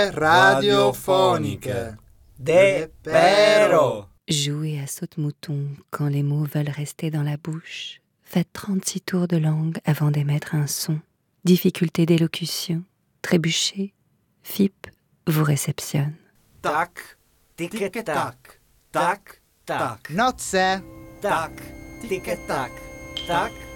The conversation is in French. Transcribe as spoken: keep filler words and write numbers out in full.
radiophonique. Des perros. Jouez à saute-mouton quand les mots veulent rester dans la bouche. Faites trente-six tours de langue avant d'émettre un son. Difficulté d'élocution, trébuchez, F I P vous réceptionne. Tac, tic-tac, tac, tac. Notze. Tac, tic-tac, tac.